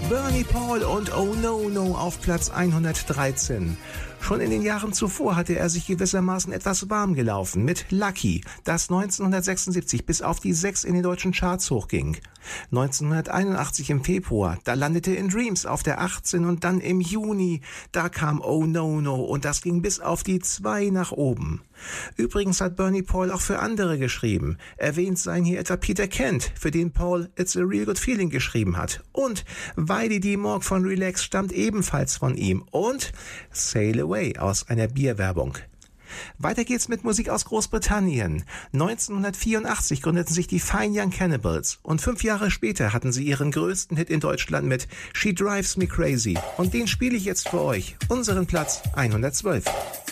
Bernie Paul und Oh No No auf Platz 113. Schon in den Jahren zuvor hatte er sich gewissermaßen etwas warm gelaufen mit Lucky, das 1976 bis auf die 6 in den deutschen Charts hochging. 1981 im Februar, da landete In Dreams auf der 18 und dann im Juni, da kam Oh No No und das ging bis auf die 2 nach oben. Übrigens hat Bernie Paul auch für andere geschrieben. Erwähnt seien hier etwa Peter Kent, für den Paul It's a Real Good Feeling geschrieben hat. Und Weidi D. Morg von Relax stammt ebenfalls von ihm. Und Sail Away aus einer Bierwerbung. Weiter geht's mit Musik aus Großbritannien. 1984 gründeten sich die Fine Young Cannibals und 5 Jahre später hatten sie ihren größten Hit in Deutschland mit She Drives Me Crazy. Und den spiele ich jetzt für euch, unseren Platz 112.